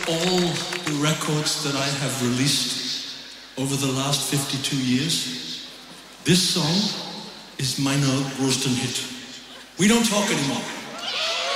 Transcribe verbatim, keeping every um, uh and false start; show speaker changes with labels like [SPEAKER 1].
[SPEAKER 1] all the records that I have released over the last fifty-two years, this song is meine größten hit. We don't talk anymore.